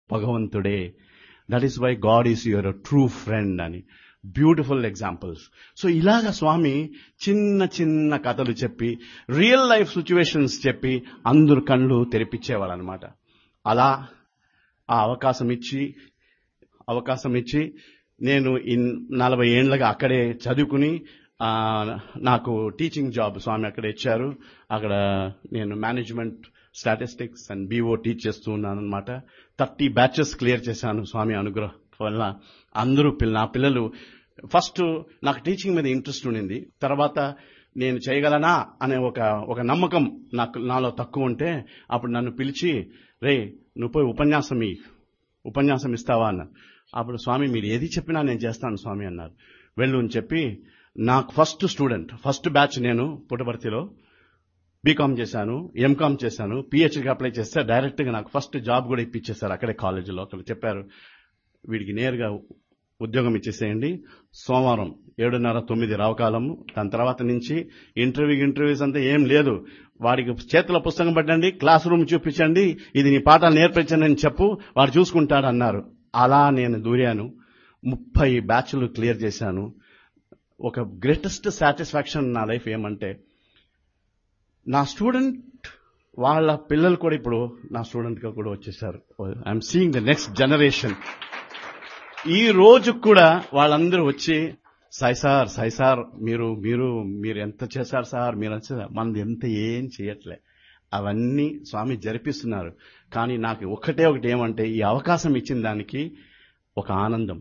భగవంతుడే. That is why God is your true friend అని. Beautiful examples. So ఇలాగా స్వామి చిన్న చిన్న కథలు చెప్పి, రియల్ లైఫ్ సిచ్యువేషన్స్ చెప్పి అందరు కళ్ళు తెరిపించేవాళ్ళు అనమాట. అలా ఆ అవకాశం ఇచ్చి నేను 40 ఏళ్లుగా అక్కడే చదువుకుని నాకు టీచింగ్ జాబ్ స్వామి అక్కడ ఇచ్చారు. అక్కడ నేను management, statistics and BO teach చేస్తూ ఉన్నాను అనమాట. 30 బ్యాచెస్ క్లియర్ చేశాను స్వామి అనుగ్రహం వల్ల. అందరూ నా పిల్లలు ఫస్ట్ నాకు టీచింగ్ మీద ఇంట్రెస్ట్ ఉండింది. తర్వాత నేను చేయగలనా అనే ఒక నమ్మకం నాలో తక్కువ ఉంటే అప్పుడు నన్ను పిలిచి, రే నువ్వు పోయి ఉపన్యాసం ఇస్తావా అన్నారు. అప్పుడు స్వామి మీరు ఏది చెప్పినా నేను చేస్తాను స్వామి అన్నారు. వెళ్ళు అని చెప్పి నాకు ఫస్ట్ బ్యాచ్ నేను పుట్టపర్తిలో బీకామ్ చేశాను, ఎంకామ్ చేశాను, PhDకి అప్లై చేస్తే డైరెక్ట్ గా నాకు ఫస్ట్ జాబ్ కూడా ఇప్పించేశారు అక్కడే కాలేజీలో. అక్కడ చెప్పారు వీడికి నేరుగా ఉద్యోగం ఇచ్చేసేయండి, సోమవారం 7:30-9 రావకాలము, దాని తర్వాత నుంచి ఇంటర్వ్యూస్ అంతా ఏం లేదు, వాడికి చేతిలో పుస్తకం పట్టండి, క్లాస్ రూమ్ చూపించండి, ఇది నీ పాఠాలు నేర్పించండి అని చెప్పు, వాడు చూసుకుంటాడు అన్నారు. అలా నేను దూరాను. 30 బ్యాచ్లు క్లియర్ చేశాను. ఒక గ్రేటెస్ట్ సాటిస్ఫాక్షన్ నా లైఫ్ ఏమంటే, నా స్టూడెంట్ వాళ్ళ పిల్లలు కూడా ఇప్పుడు నా స్టూడెంట్ గా కూడా వచ్చేసారు. I'm seeing the next generation. ఈ రోజు కూడా వాళ్ళందరూ వచ్చి సాయి సార్ మీరు ఎంత చేశారు సార్, మనది ఎంత ఏం చేయట్లే, అవన్నీ స్వామి జరిపిస్తున్నారు. కానీ నాకు ఒకటి ఏమంటే, ఈ అవకాశం ఇచ్చిన దానికి ఒక ఆనందం,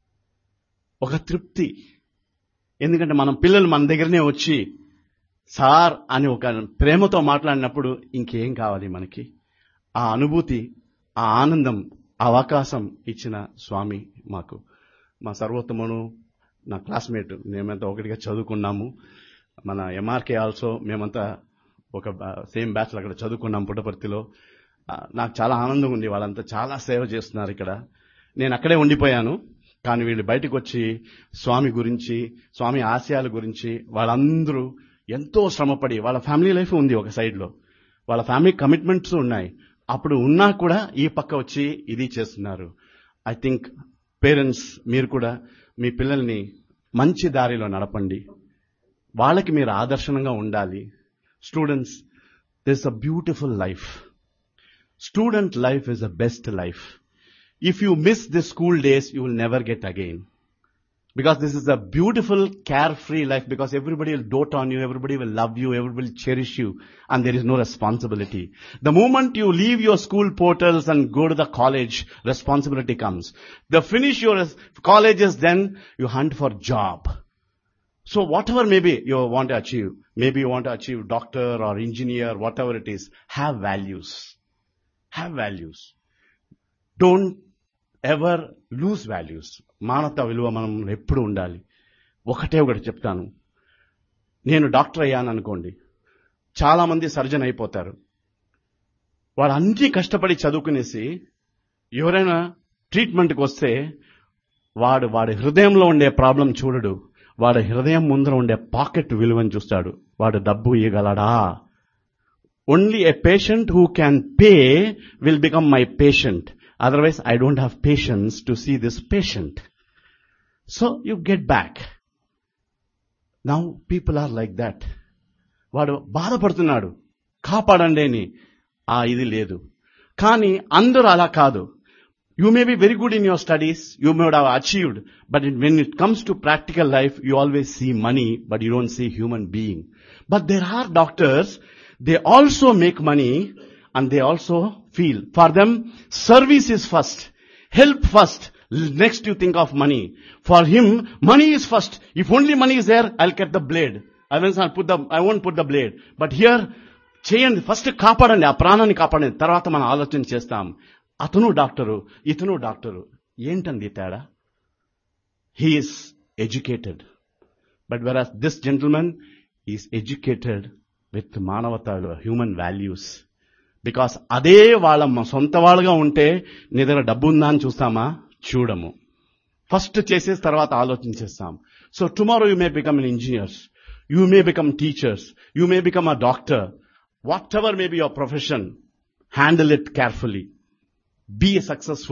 ఒక తృప్తి. ఎందుకంటే మనం పిల్లలు మన దగ్గరనే వచ్చి సార్ అని ఒక ప్రేమతో మాట్లాడినప్పుడు ఇంకేం కావాలి మనకి? ఆ అనుభూతి, ఆ ఆనందం, అవకాశం ఇచ్చిన స్వామి మాకు. మా సర్వోత్తమును నా క్లాస్మేట్, మేమంతా ఒకటిగా చదువుకున్నాము. మన MRK ఆల్సో మేమంతా ఒక సేమ్ బ్యాచ్లో అక్కడ చదువుకున్నాం పుట్టపర్తిలో. నాకు చాలా ఆనందంగా ఉంది. వాళ్ళంతా చాలా సేవ చేస్తున్నారు ఇక్కడ. నేను అక్కడే ఉండిపోయాను. కానీ వీళ్ళు బయటకు వచ్చి స్వామి గురించి, స్వామి ఆశయాల గురించి వాళ్ళందరూ ఎంతో శ్రమపడి, వాళ్ళ ఫ్యామిలీ లైఫ్ ఉంది ఒక సైడ్లో, వాళ్ళ ఫ్యామిలీ కమిట్మెంట్స్ ఉన్నాయి, అప్పుడు ఉన్నా కూడా ఈ పక్క వచ్చి ఇది చేస్తున్నారు. ఐ థింక్ పేరెంట్స్ మీరు కూడా మీ పిల్లల్ని మంచి దారిలో నడపండి, వాళ్ళకి మీరు ఆదర్శనంగా ఉండాలి. Students, this a beautiful life. Student life is the best life. If you miss the school days, you will never get again. Because this is a beautiful, carefree life, because everybody will dote on you, everybody will love you, everybody will cherish you, and there is no responsibility. The moment you leave your school portals and go to the college, responsibility comes. The finish your colleges, then you hunt for job. So whatever maybe you want to achieve, maybe you want to achieve doctor or engineer, whatever it is, have values. Have values. Don't ever loose values. మానవతా విలువ మనం ఎప్పుడు ఉండాలి. ఒకటి చెప్తాను, నేను doctor అయ్యాను అనుకోండి, చాలా మంది సర్జన్ అయిపోతారు. వాడు అన్నీ కష్టపడి చదువుకునేసి ఎవరైనా ట్రీట్మెంట్కి వస్తే వాడి హృదయంలో ఉండే ప్రాబ్లం చూడడు, వాడి హృదయం ముందర ఉండే పాకెట్ విలువని చూస్తాడు. వాడు డబ్బు ఇవ్వగలడా? Only a patient who can pay will become my patient. Otherwise, I don't have patience to see this patient. So, you get back. Now, people are like that. వాడు బాధపడుతున్నాడు, కాపాడండి అని. ఇది లేదు. కానీ అందరూ అలా కాదు. You may be very good in your studies, you may have achieved, but when it comes to practical life, you always see money, but you don't see human being. But there are doctors, they also make money, and they also feel. For them, service is first, help first, next you think of money. For him, money is first. If only money is there, I'll get the blade. I won't put the blade. But here, చేయండి, first కాపాడండి, ఆ ప్రాణాన్ని కాపాడండి, తర్వాత మనం ఆలోచన చేస్తాం. అతను డాక్టరు, ఇతను డాక్టరు, ఏంటండి తేడా? He is educated. But whereas this gentleman is educated with మానవతా, human values. బికాస్ అదే వాళ్ళ సొంత వాళ్ళగా ఉంటే నీ దగ్గర డబ్బు ఉందా అని చూస్తామా? చూడము. ఫస్ట్ చేసేసి తర్వాత ఆలోచన చేస్తాం. So tomorrow you may become an engineers, you may become teachers, you may become a doctor, what ever may be your profession, handle it carefully, be a successful